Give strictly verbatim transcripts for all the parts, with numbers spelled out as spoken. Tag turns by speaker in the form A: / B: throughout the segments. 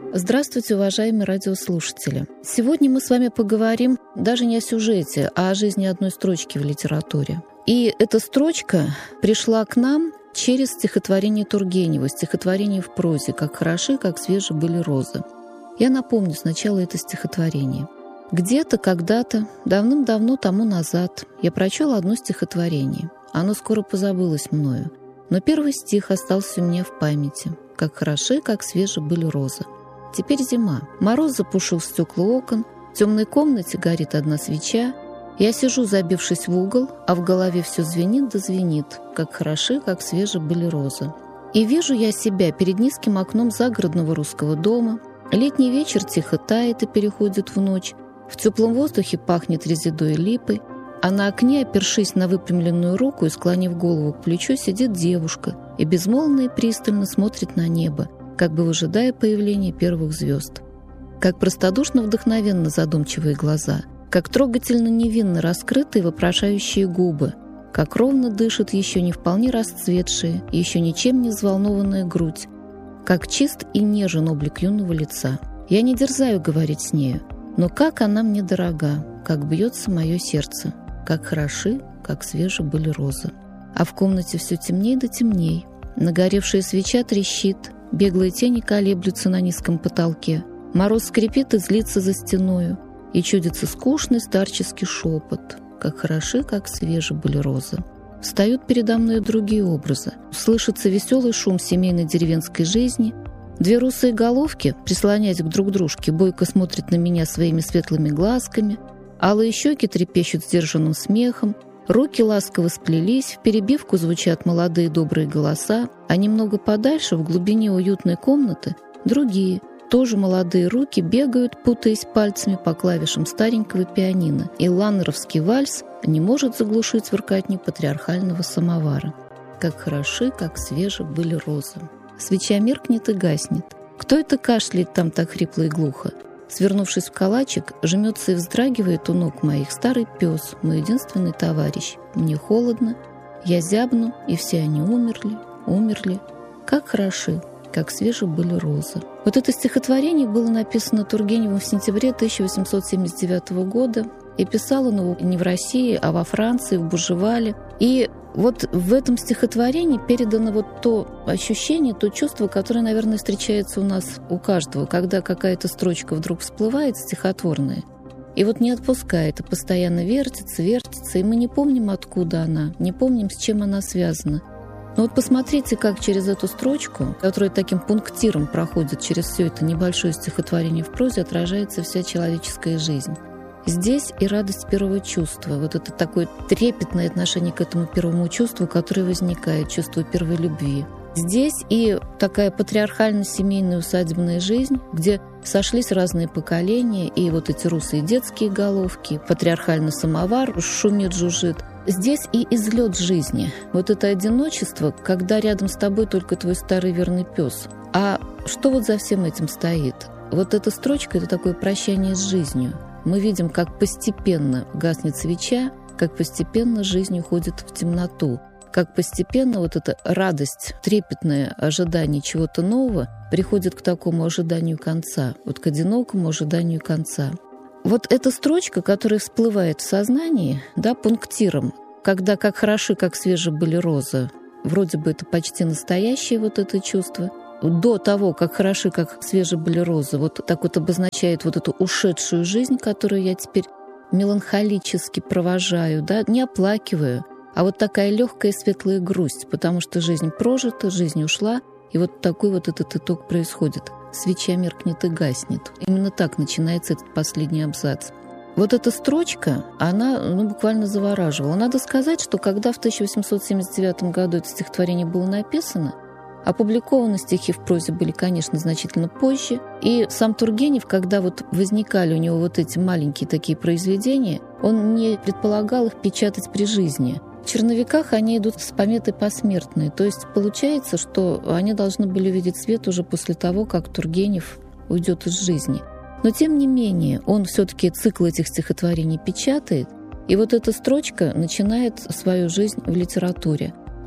A: Здравствуйте, уважаемые радиослушатели. Сегодня мы с вами поговорим даже не о сюжете, а о жизни одной строчки в литературе. И эта строчка пришла к нам через стихотворение Тургенева, стихотворение в прозе «Как хороши, как свежи были розы». Я напомню сначала это стихотворение. Где-то, когда-то, давным-давно тому назад я прочел одно стихотворение. Оно скоро позабылось мною. Но первый стих остался у меня в памяти. «Как хороши, как свежи были розы». Теперь зима. Мороз запушил стекла окон, в темной комнате горит одна свеча. Я сижу, забившись в угол, а в голове все звенит да звенит, как хороши, как свежи были розы. И вижу я себя перед низким окном загородного русского дома. Летний вечер тихо тает и переходит в ночь. В теплом воздухе пахнет резидой и липой, а на окне, опершись на выпрямленную руку и склонив голову к плечу, сидит девушка и безмолвно и пристально смотрит на небо, как бы выжидая появления первых звезд. Как простодушно вдохновенно задумчивые глаза, как трогательно невинно раскрытые вопрошающие губы, как ровно дышит еще не вполне расцветшая, еще ничем не взволнованная грудь, как чист и нежен облик юного лица. Я не дерзаю говорить с нею, но как она мне дорога, как бьется мое сердце, как хороши, как свежи были розы. А в комнате все темней да темней, нагоревшая свеча трещит, беглые тени колеблются на низком потолке. Мороз скрипит и злится за стеною, и чудится скучный старческий шепот. Как хороши, как свежи были розы. Встают передо мной другие образы. Слышится веселый шум семейной деревенской жизни. Две русые головки, прислоняясь к друг дружке, бойко смотрят на меня своими светлыми глазками. Алые щеки трепещут сдержанным смехом. Руки ласково сплелись, в перебивку звучат молодые добрые голоса, а немного подальше, в глубине уютной комнаты, другие, тоже молодые руки бегают, путаясь пальцами по клавишам старенького пианино, и ланнеровский вальс не может заглушить сверкатни патриархального самовара. Как хороши, как свежи были розы. Свеча меркнет и гаснет. Кто это кашляет там так хрипло и глухо? Свернувшись в калачик, жмется и вздрагивает у ног моих старый пес, мой единственный товарищ. Мне холодно, я зябну, и все они умерли, умерли. Как хороши, как свежи были розы. Вот это стихотворение было написано Тургеневым в сентябре тысяча восемьсот семьдесят девятого года, и писал он его не в России, а во Франции, в Буржевале. И вот в этом стихотворении передано вот то ощущение, то чувство, которое, наверное, встречается у нас у каждого, когда какая-то строчка вдруг всплывает стихотворная, и вот не отпускает, и постоянно вертится, вертится, и мы не помним, откуда она, не помним, с чем она связана. Но вот посмотрите, как через эту строчку, которая таким пунктиром проходит через все это небольшое стихотворение в прозе, отражается вся человеческая жизнь. Здесь и радость первого чувства, вот это такое трепетное отношение к этому первому чувству, которое возникает, чувство первой любви. Здесь и такая патриархально-семейная усадебная жизнь, где сошлись разные поколения, и вот эти русые детские головки, патриархальный самовар шумит, жужжит. Здесь и излет жизни. Вот это одиночество, когда рядом с тобой только твой старый верный пес. А что вот за всем этим стоит? Вот эта строчка — это такое прощание с жизнью. Мы видим, как постепенно гаснет свеча, как постепенно жизнь уходит в темноту, как постепенно вот эта радость, трепетное ожидание чего-то нового приходит к такому ожиданию конца, вот к одинокому ожиданию конца. Вот эта строчка, которая всплывает в сознании, да, пунктиром, когда как хороши, как свежи были розы, вроде бы это почти настоящее вот это чувство, до того, как хороши, как свежи были розы, вот так вот обозначает вот эту ушедшую жизнь, которую я теперь меланхолически провожаю, да, не оплакиваю, а вот такая легкая светлая грусть, потому что жизнь прожита, жизнь ушла, и вот такой вот этот итог происходит. Свеча меркнет и гаснет. Именно так начинается этот последний абзац. Вот эта строчка, она ну, буквально завораживала. Надо сказать, что когда в тысяча восемьсот семьдесят девятом году это стихотворение было написано, опубликованы стихи в прозе были, конечно, значительно позже. И сам Тургенев, когда вот возникали у него вот эти маленькие такие произведения, он не предполагал их печатать при жизни. В черновиках они идут с пометой посмертной. То есть получается, что они должны были видеть свет уже после того, как Тургенев уйдет из жизни. Но тем не менее, он все-таки цикл этих стихотворений печатает, и вот эта строчка начинает свою жизнь в литературе.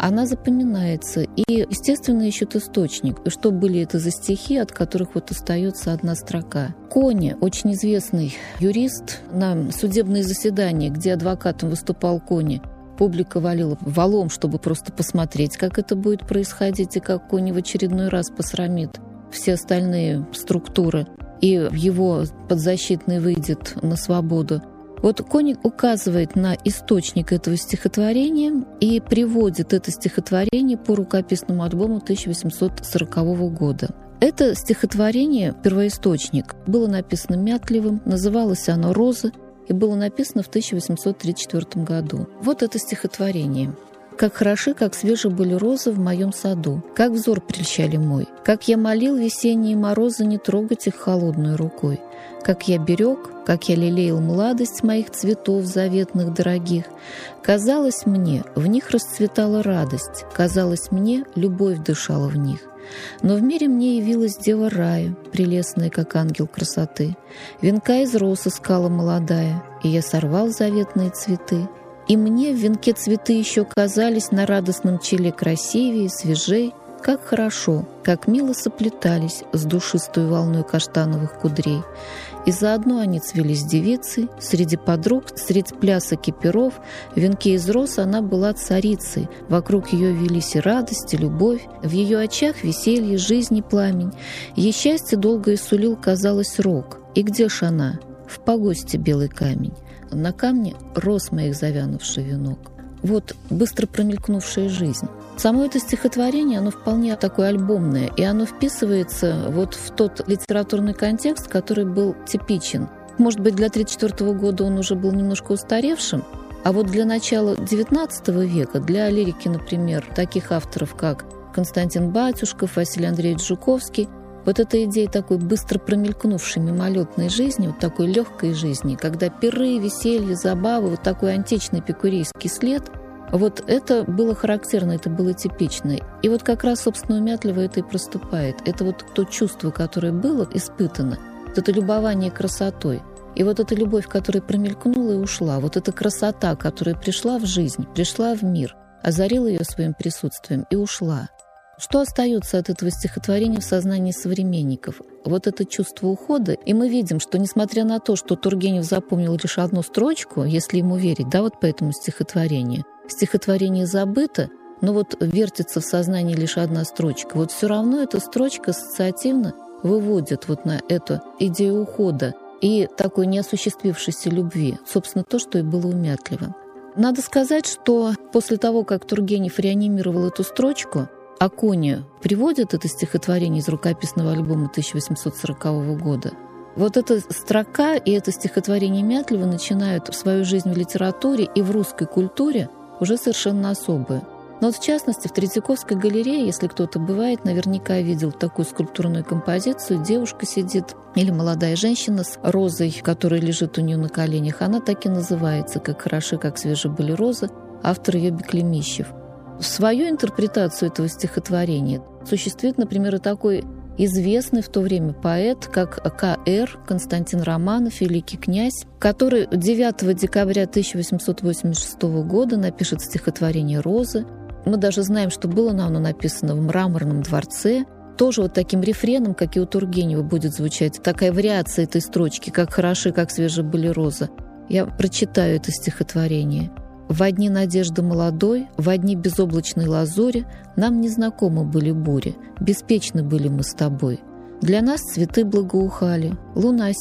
A: она запоминается. И, естественно, ищут источник. И что были это за стихи, от которых вот остается одна строка. Кони, очень известный юрист, на судебные заседания, где адвокатом выступал Кони, публика валила валом, чтобы просто посмотреть, как это будет происходить, и как Кони в очередной раз посрамит все остальные структуры, и его подзащитный выйдет на свободу. Вот Кони указывает на источник этого стихотворения и приводит это стихотворение по рукописному альбому тысяча восемьсот сорокового года. Это стихотворение, первоисточник, было написано Мятлевым, называлось оно «Роза», и было написано в тысяча восемьсот тридцать четвёртом году. Вот это стихотворение. «Как хороши, как свежи были розы в моем саду, как взор прельщали мой, как я молил весенние морозы не трогать их холодной рукой, как я берег, как я лелеял младость моих цветов заветных дорогих. Казалось мне, в них расцветала радость, казалось мне, любовь дышала в них. Но в мире мне явилась дева рая, прелестная, как ангел красоты. Венка из роз искала молодая, и я сорвал заветные цветы. И мне в венке цветы еще казались на радостном челе красивее, свежей. Как хорошо, как мило соплетались с душистой волной каштановых кудрей. И заодно они цвели с девицей, среди подруг, среди плясок и перов, в венке из роз она была царицей, вокруг ее велись и радость, и любовь, в ее очах веселье, жизнь и пламень. Ей счастье долго и сулил, казалось, рок. И где ж она? В погосте белый камень. На камне рос моих завянувший венок. Вот быстро промелькнувшая жизнь. Само это стихотворение, оно вполне такое альбомное, и оно вписывается вот в тот литературный контекст, который был типичен. Может быть, для тридцать четвёртого года он уже был немножко устаревшим, а вот для начала девятнадцатого века, для лирики, например, таких авторов, как Константин Батюшков, Василий Андреевич Жуковский, вот эта идея такой быстро промелькнувшей мимолетной жизни, вот такой легкой жизни, когда пиры, веселье, забавы, вот такой античный эпикурейский след, вот это было характерно, это было типично. И вот как раз, собственно, у Мятлева это и проступает. Это вот то чувство, которое было испытано, вот это любование красотой. И вот эта любовь, которая промелькнула и ушла, вот эта красота, которая пришла в жизнь, пришла в мир, озарила ее своим присутствием и ушла. Что остается от этого стихотворения в сознании современников? Вот это чувство ухода. И мы видим, что несмотря на то, что Тургенев запомнил лишь одну строчку, если ему верить, да, вот по этому стихотворению, стихотворение забыто, но вот вертится в сознании лишь одна строчка. Вот все равно эта строчка ассоциативно выводит вот на эту идею ухода и такой неосуществившейся любви. Собственно, то, что и было у Мятлева. Надо сказать, что после того, как Тургенев реанимировал эту строчку, а Кони приводит это стихотворение из рукописного альбома тысяча восемьсот сорокового года, вот эта строка и это стихотворение Мятлева начинают свою жизнь в литературе и в русской культуре уже совершенно особые. Но вот в частности в Третьяковской галерее, если кто-то бывает, наверняка видел такую скульптурную композицию. Девушка сидит или молодая женщина с розой, которая лежит у нее на коленях. Она так и называется «Как хороши, как свежи были розы», автор ее Беклемищев. Свою интерпретацию этого стихотворения существует, например, и такой известный в то время поэт, как К Р Константин Романов, великий князь, который девятого декабря тысяча восемьсот восемьдесят шестого года напишет стихотворение «Розы». Мы даже знаем, что было оно написано в Мраморном дворце. Тоже вот таким рефреном, как и у Тургенева, будет звучать такая вариация этой строчки «Как хороши, как свежи были розы». Я прочитаю это стихотворение. «Во дни надежды молодой, во дни безоблачной лазури нам незнакомы были бури, беспечны были мы с тобой. Для нас цветы благоухали, луна